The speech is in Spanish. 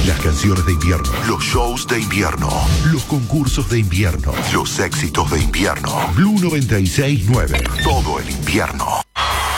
Las canciones de invierno, los shows de invierno, los concursos de invierno, los éxitos de invierno. Blue 96.9, todo el invierno.